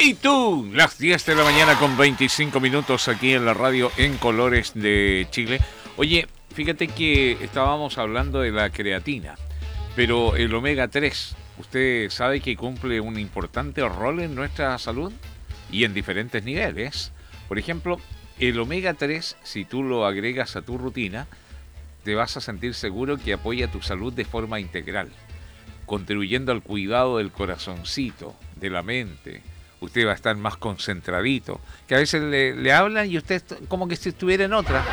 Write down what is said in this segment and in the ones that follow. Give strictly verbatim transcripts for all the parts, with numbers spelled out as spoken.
Y tú, las diez de la mañana con veinticinco minutos aquí en la radio En Colores de Chile. Oye, fíjate que estábamos hablando de la creatina, pero el omega tres, ¿usted sabe que cumple un importante rol en nuestra salud? Y en diferentes niveles. Por ejemplo, el omega tres, si tú lo agregas a tu rutina, te vas a sentir seguro que apoya tu salud de forma integral, contribuyendo al cuidado del corazoncito, de la mente. Usted va a estar más concentradito, que a veces le, le hablan y usted como que si estuviera en otra.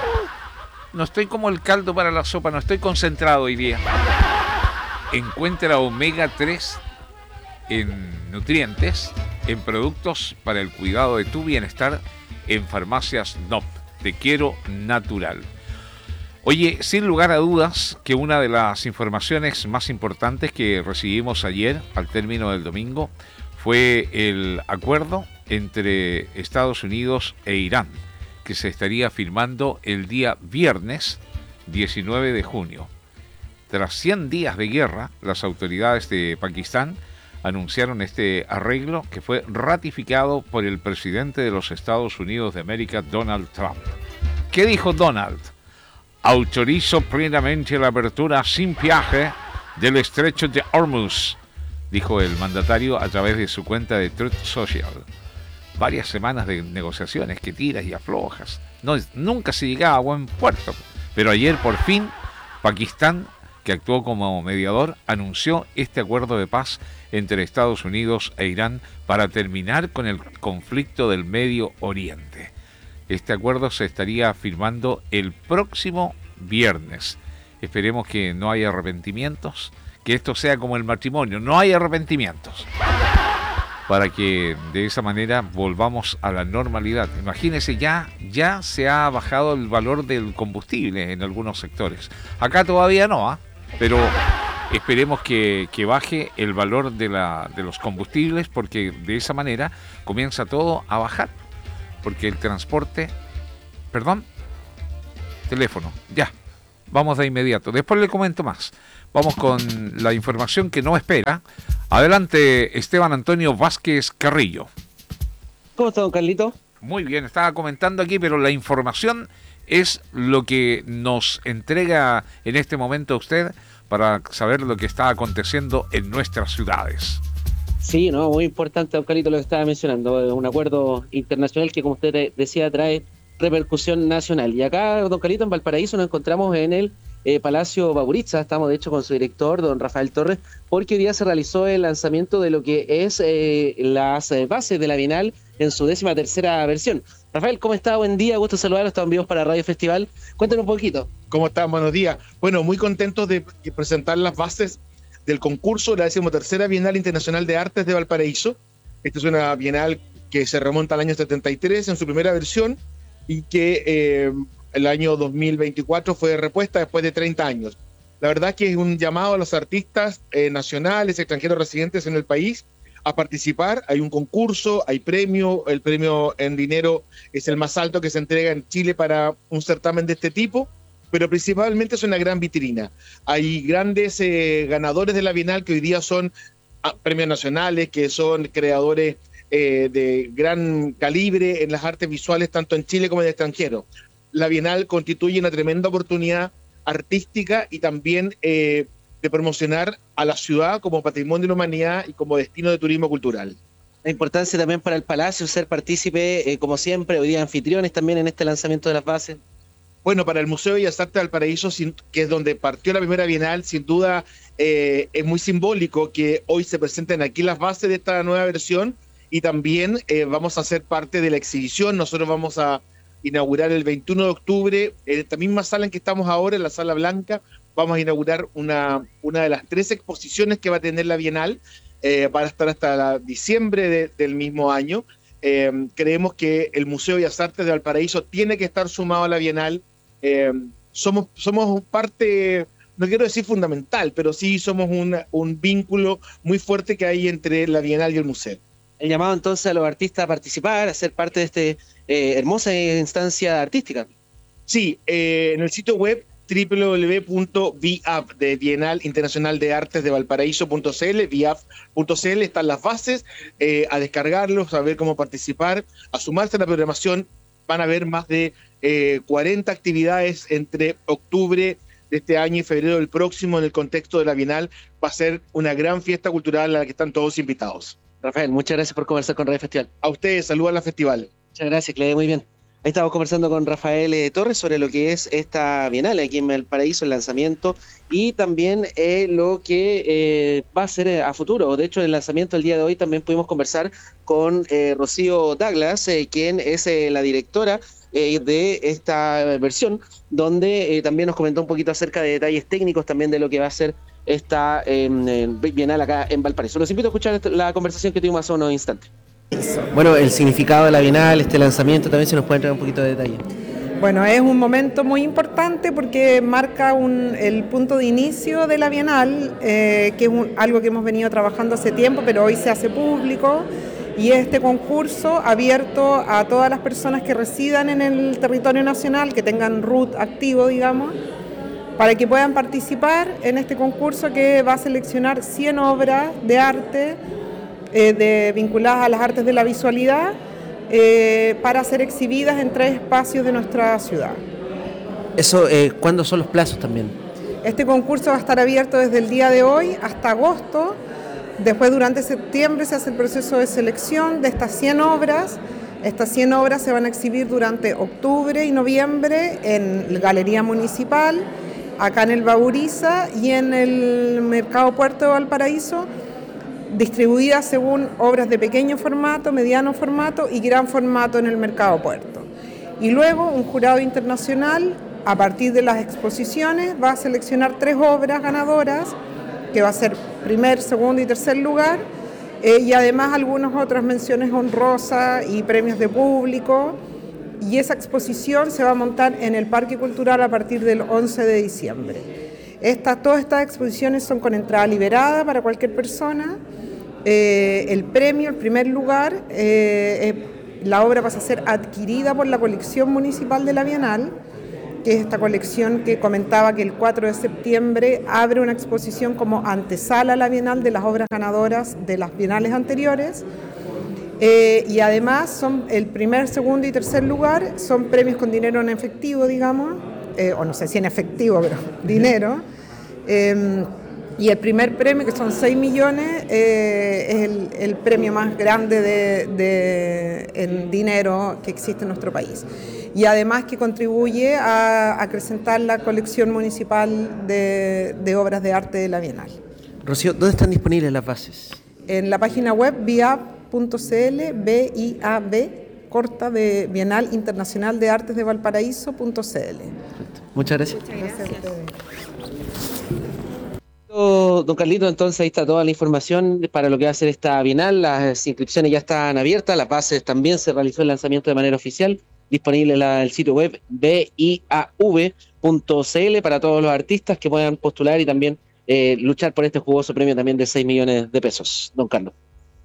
No estoy como el caldo para la sopa, no estoy concentrado hoy día. Encuentra omega tres en nutrientes, en productos para el cuidado de tu bienestar en Farmacias N O P. Te quiero natural. Oye, sin lugar a dudas que una de las informaciones más importantes que recibimos ayer, al término del domingo, fue el acuerdo entre Estados Unidos e Irán, que se estaría firmando el día viernes diecinueve de junio. Tras cien días de guerra, las autoridades de Pakistán anunciaron este arreglo que fue ratificado por el presidente de los Estados Unidos de América, Donald Trump. ¿Qué dijo Donald? Autorizo plenamente la apertura sin peaje del estrecho de Hormuz, dijo el mandatario a través de su cuenta de Truth Social. Varias semanas de negociaciones que tiras y aflojas. No, nunca se llegaba a buen puerto. Pero ayer, por fin, Pakistán, que actuó como mediador, anunció este acuerdo de paz entre Estados Unidos e Irán para terminar con el conflicto del Medio Oriente. Este acuerdo se estaría firmando el próximo viernes. Esperemos que no haya arrepentimientos, que esto sea como el matrimonio, no hay arrepentimientos, para que de esa manera volvamos a la normalidad. Imagínense, ya, ya se ha bajado el valor del combustible en algunos sectores. Acá todavía no, ¿eh? Pero esperemos que, que baje el valor de, la, de los combustibles, porque de esa manera comienza todo a bajar. Porque el transporte... Perdón. Teléfono. Ya. Vamos de inmediato. Después le comento más. Vamos con la información que no espera. Adelante, Esteban Antonio Vázquez Carrillo. ¿Cómo está, don Carlito? Muy bien, estaba comentando aquí, pero la información es lo que nos entrega en este momento usted para saber lo que está aconteciendo en nuestras ciudades. Sí, no, muy importante, don Carlito, lo que estaba mencionando. Un acuerdo internacional que, como usted decía, trae repercusión nacional. Y acá, don Carlito, en Valparaíso nos encontramos en el eh, Palacio Baburitza. Estamos, de hecho, con su director, don Rafael Torres, porque hoy día se realizó el lanzamiento de lo que es eh, las eh, bases de la Bienal en su décima tercera versión. Rafael, ¿cómo está? Buen día, gusto saludarlo. Estamos vivos para Radio Festival. Cuéntanos un poquito. ¿Cómo están? Buenos días. Bueno, muy contentos de presentar las bases del concurso de la decimotercera Bienal Internacional de Artes de Valparaíso. Esta es una bienal que se remonta al año setenta y tres en su primera versión y que eh, el año dos mil veinticuatro fue repuesta después de treinta años. La verdad que es un llamado a los artistas eh, nacionales, extranjeros residentes en el país a participar. Hay un concurso, hay premio, el premio en dinero es el más alto que se entrega en Chile para un certamen de este tipo, pero principalmente es una gran vitrina. Hay grandes eh, ganadores de la Bienal que hoy día son ah, premios nacionales, que son creadores eh, de gran calibre en las artes visuales, tanto en Chile como en el extranjero. La Bienal constituye una tremenda oportunidad artística y también eh, de promocionar a la ciudad como patrimonio de la humanidad y como destino de turismo cultural. La importancia también para el Palacio, ser partícipe, eh, como siempre, hoy día anfitriones también en este lanzamiento de las bases. Bueno, para el Museo de Bellas Artes de Valparaíso, que es donde partió la primera Bienal, sin duda eh, es muy simbólico que hoy se presenten aquí las bases de esta nueva versión y también eh, vamos a ser parte de la exhibición. Nosotros vamos a inaugurar el veintiuno de octubre, en esta misma sala en que estamos ahora, en la Sala Blanca, vamos a inaugurar una, una de las tres exposiciones que va a tener la Bienal, eh, para estar hasta la, diciembre de, del mismo año. Eh, creemos que el Museo de Bellas Artes de Valparaíso tiene que estar sumado a la Bienal. Eh, somos, somos parte, no quiero decir fundamental, pero sí somos una, un vínculo muy fuerte que hay entre la Bienal y el museo. El llamado entonces a los artistas a participar, a ser parte de esta eh, hermosa instancia artística. Sí, eh, en el sitio web doble u doble u doble u punto v i a p de Bienal Internacional de Artes de Valparaíso punto c l, v i a p punto c l, están las bases, eh, a descargarlos, a ver cómo participar, a sumarse a la programación. Van a haber más de eh, cuarenta actividades entre octubre de este año y febrero del próximo en el contexto de la Bienal. Va a ser una gran fiesta cultural a la que están todos invitados. Rafael, muchas gracias por conversar con Radio Festival. A ustedes, saludos a la festival. Muchas gracias, que le vaya muy bien. Ahí estamos conversando con Rafael eh, Torres sobre lo que es esta Bienal aquí en Valparaíso, el lanzamiento y también eh, lo que eh, va a ser eh, a futuro. De hecho, el lanzamiento el día de hoy también pudimos conversar con eh, Rocío Douglas, eh, quien es eh, la directora eh, de esta versión, donde eh, también nos comentó un poquito acerca de detalles técnicos también de lo que va a ser esta eh, Bienal acá en Valparaíso. Los invito a escuchar la conversación que tuvimos hace unos instantes. Bueno, el significado de la Bienal, este lanzamiento, también se nos puede entrar un poquito de detalle. Bueno, es un momento muy importante porque marca un, el punto de inicio de la Bienal, eh, que es un, algo que hemos venido trabajando hace tiempo, pero hoy se hace público, y este concurso abierto a todas las personas que residan en el territorio nacional, que tengan R U T activo, digamos, para que puedan participar en este concurso que va a seleccionar cien obras de arte Eh, de, vinculadas a las artes de la visualidad eh, para ser exhibidas en tres espacios de nuestra ciudad. Eso, eh, ¿cuándo son los plazos también? Este concurso va a estar abierto desde el día de hoy hasta agosto. Después, durante septiembre, se hace el proceso de selección de estas cien obras. Estas cien obras se van a exhibir durante octubre y noviembre en la Galería Municipal, acá en el Bauriza y en el Mercado Puerto de Valparaíso, distribuidas según obras de pequeño formato, mediano formato y gran formato en el Mercado Puerto. Y luego un jurado internacional, a partir de las exposiciones, va a seleccionar tres obras ganadoras, que va a ser primer, segundo y tercer lugar, eh, y además algunas otras menciones honrosas y premios de público. Y esa exposición se va a montar en el Parque Cultural a partir del once de diciembre. Esta, todas estas exposiciones son con entrada liberada para cualquier persona. Eh, el premio, el primer lugar, eh, eh, la obra pasa a ser adquirida por la colección municipal de la Bienal, que es esta colección que comentaba que el cuatro de septiembre abre una exposición como antesala a la Bienal de las obras ganadoras de las bienales anteriores. Eh, y además son el primer, segundo y tercer lugar son premios con dinero en efectivo, digamos, eh, o no sé si en efectivo, pero dinero. Eh, y el primer premio, que son seis millones, eh, es el, el premio más grande de, de, en dinero que existe en nuestro país. Y además que contribuye a, a acrecentar la colección municipal de, de obras de arte de la Bienal. Rocío, ¿dónde están disponibles las bases? En la página web v i a p punto c l, B I A B, corta de Bienal Internacional de Artes de Valparaíso punto c l. Muchas gracias. Muchas gracias a ustedes. Don Carlito, entonces ahí está toda la información para lo que va a ser esta Bienal. Las inscripciones ya están abiertas, las bases también, se realizó el lanzamiento de manera oficial, disponible en la, el sitio web b i a v punto c l para todos los artistas que puedan postular y también eh, luchar por este jugoso premio también de seis millones de pesos. Don Carlos.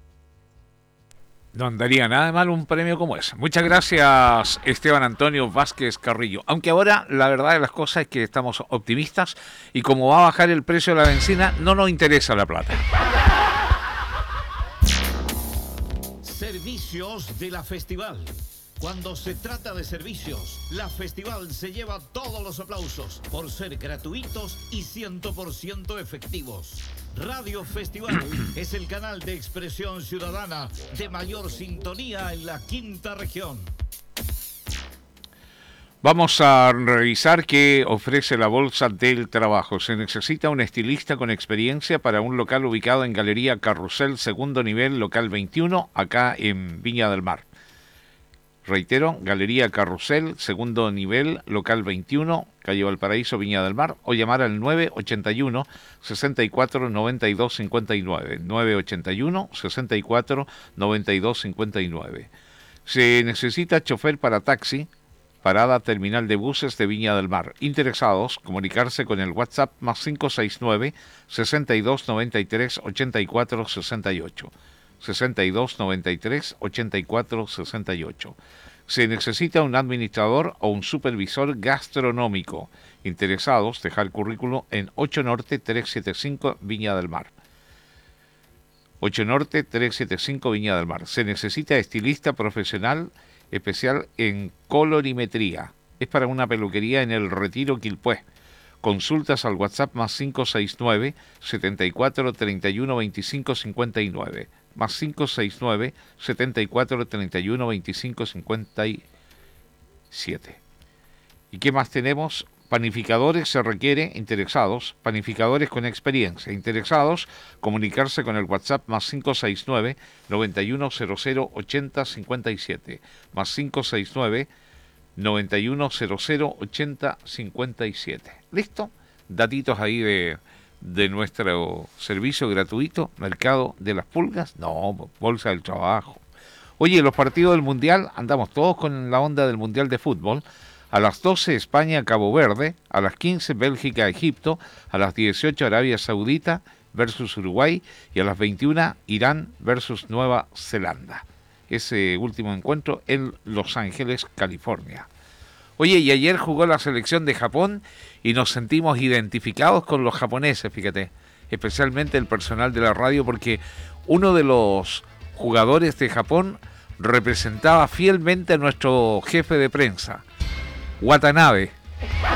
No andaría nada de mal un premio como ese. Muchas gracias, Esteban Antonio Vázquez Carrillo. Aunque ahora la verdad de las cosas es que estamos optimistas y como va a bajar el precio de la benzina, no nos interesa la plata. Servicios de la Festival. Cuando se trata de servicios, la Festival se lleva todos los aplausos por ser gratuitos y cien por ciento efectivos. Radio Festival es el canal de expresión ciudadana de mayor sintonía en la quinta región. Vamos a revisar qué ofrece la Bolsa del Trabajo. Se necesita un estilista con experiencia para un local ubicado en Galería Carrusel, segundo nivel, local veintiuno, acá en Viña del Mar. Reitero, Galería Carrusel, segundo nivel, local veintiuno, calle Valparaíso, Viña del Mar, o llamar al nueve ochenta y uno, sesenta y cuatro, noventa y dos cincuenta y nueve, nueve ochenta y uno, sesenta y cuatro, noventa y dos cincuenta y nueve. Se necesita chofer para taxi, parada terminal de buses de Viña del Mar. Interesados, comunicarse con el WhatsApp más cinco seis nueve, sesenta y dos noventa y tres, ochenta y cuatro sesenta y ocho. sesenta y dos noventa y tres, ochenta y cuatro sesenta y ocho. Se necesita un administrador o un supervisor gastronómico. Interesados, dejar currículo en ocho Norte trescientos setenta y cinco Viña del Mar. ocho Norte trescientos setenta y cinco Viña del Mar. Se necesita estilista profesional especial en colorimetría. Es para una peluquería en el Retiro Quilpué. Consultas al WhatsApp más cinco seis nueve, setenta y cuatro, treinta y uno, veinticinco, cincuenta y nueve. Más cinco seis nueve, setenta y cuatro, treinta y uno, veinticinco, cincuenta y siete. ¿Y qué más tenemos? Panificadores se requiere, interesados, panificadores con experiencia, interesados, comunicarse con el WhatsApp más cinco seis nueve, noventa y uno, cero cero, ochenta, cincuenta y siete, más cinco seis nueve, noventa y uno, cero cero, ochenta, cincuenta y siete. ¿Listo? Datitos ahí de, de nuestro servicio gratuito, Mercado de las Pulgas, no, Bolsa del Trabajo. Oye, los partidos del Mundial, andamos todos con la onda del Mundial de Fútbol. A las doce España, Cabo Verde, a las quince Bélgica, Egipto, a las dieciocho Arabia Saudita versus Uruguay y a las veintiuna Irán versus Nueva Zelanda. Ese último encuentro en Los Ángeles, California. Oye, y ayer jugó la selección de Japón y nos sentimos identificados con los japoneses, fíjate, especialmente el personal de la radio, porque uno de los jugadores de Japón representaba fielmente a nuestro jefe de prensa, Watanabe.